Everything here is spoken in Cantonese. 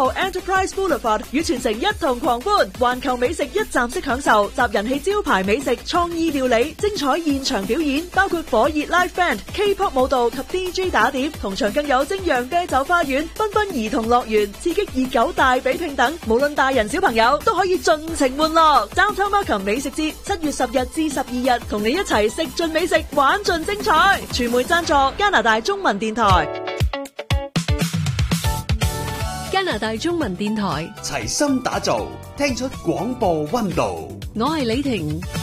路 Enterprise Boulevard 與全城一同狂歡，環球美食一站式享受，集人氣招牌美食、創意料理、精彩現場表演，包括火熱 live band、K-pop 舞蹈及 DJ 打碟，同場更有精釀啤酒花園、繽紛兒童樂園、刺激熱狗大比拼等，無論大人小朋友都可以盡情玩樂。Downtown Markham 美食節7月10日至12日，同你一齊食盡美食，玩盡精彩。傳媒贊助加拿大中文電台。 加拿大中文電台齊心打造，聽出廣播溫度。 我係李婷。